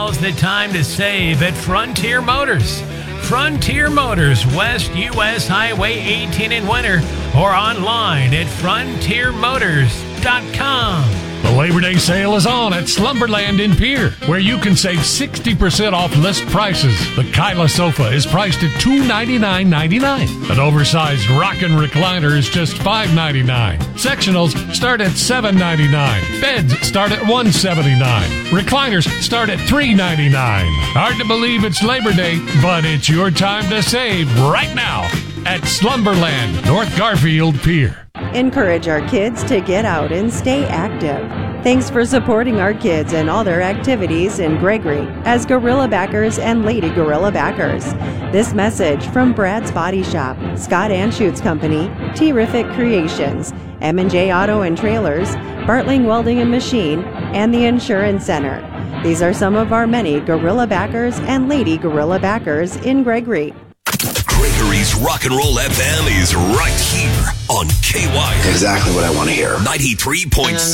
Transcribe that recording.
Now's the time to save at Frontier Motors. Frontier Motors, West US Highway 18 in Winter, or online at frontiermotors.com. The Labor Day sale is on at Slumberland in Pierre, where you can save 60% off list prices. The Kyla sofa is priced at $299.99. An oversized rockin' recliner is just $599. Sectionals start at $799. Beds start at $179. Recliners start at $399. Hard to believe it's Labor Day, but it's your time to save right now at Slumberland, North Garfield Pier. Encourage our kids to get out and stay active. Thanks for supporting our kids and all their activities in Gregory as Gorilla Backers and Lady Gorilla Backers. This message from Brad's Body Shop, Scott Anschutz Company, Terrific Creations, M&J Auto and Trailers, Bartling Welding and Machine, and the Insurance Center. These are some of our many Gorilla Backers and Lady Gorilla Backers in Gregory. Gregory's Rock and Roll FM is right here on KY. Exactly what I want to hear. 93.7.